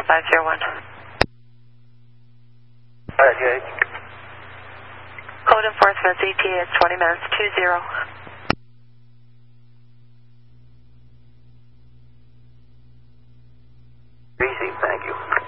501. GH. Code enforcement's ETA is 20 minutes, 20. Easy, thank you.